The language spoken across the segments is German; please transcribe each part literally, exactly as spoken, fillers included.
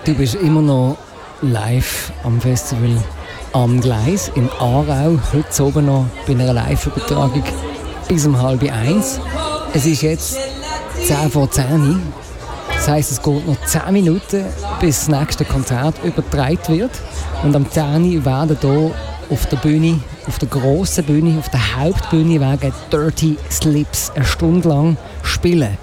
Du bist immer noch live am Festival am Gleis in Aarau. Heute oben noch bei einer Live-Übertragung bis um halb eins. Es ist jetzt zehn vor zehn. Das heisst, es geht noch zehn Minuten, bis das nächste Konzert übertragen wird. Und am zehn werden hier auf der Bühne, auf der grossen Bühne, auf der Hauptbühne wegen Dirty Slips eine Stunde lang spielen.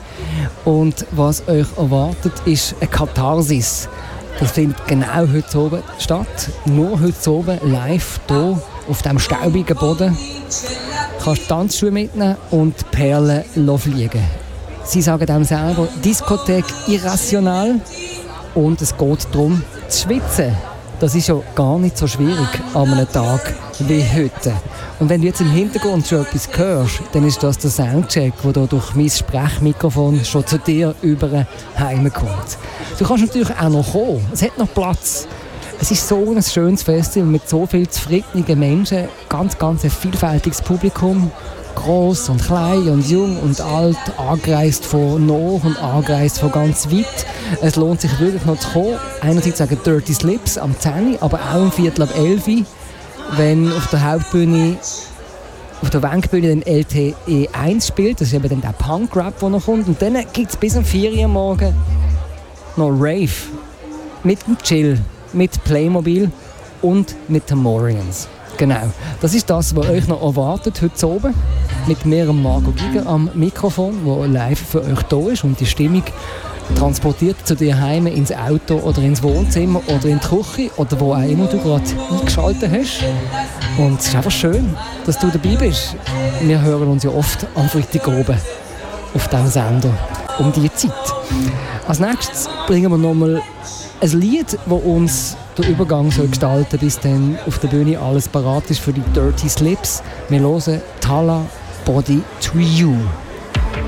Und was euch erwartet, ist eine Katharsis. Das findet genau heute oben statt. Nur heute oben live hier auf diesem staubigen Boden. Du kannst Tanzschuhe mitnehmen und Perlen fliegen. Sie sagen dem selber Diskothek irrational. Und es geht darum, zu schwitzen. Das ist ja gar nicht so schwierig an einem Tag wie heute. Und wenn du jetzt im Hintergrund schon etwas hörst, dann ist das der Soundcheck, der da durch mein Sprechmikrofon schon zu dir über heimkommt. Du kannst natürlich auch noch kommen. Es hat noch Platz. Es ist so ein schönes Festival mit so vielen zufriedenen Menschen. Ganz, ganz ein vielfältiges Publikum. Gross und klein und jung und alt, angereist von nah und angereist von ganz weit. Es lohnt sich wirklich noch zu kommen. Einerseits sagen Dirty Slips am zehn, aber auch um Viertel ab elf, wenn auf der Hauptbühne, auf der Wenkbühne den L T E eins spielt. Das ist eben dann der Punk-Rap, der noch kommt. Und dann gibt es bis um vier Uhr morgen noch Rave mit dem Chill, mit Playmobil und mit den Morians. Genau, das ist das, was euch noch erwartet heute oben. Mit mir und Marco Giger am Mikrofon, der live für euch da ist und die Stimmung transportiert zu dir heim ins Auto oder ins Wohnzimmer oder in die Küche oder wo auch immer du gerade eingeschaltet hast. Und es ist einfach schön, dass du dabei bist. Wir hören uns ja oft am Freitag oben auf diesem Sender um diese Zeit. Als nächstes bringen wir nochmal ein Lied, das uns den Übergang soll gestalten, bis dann auf der Bühne alles parat ist für die Dirty Slips. Wir hören Tala Body to You.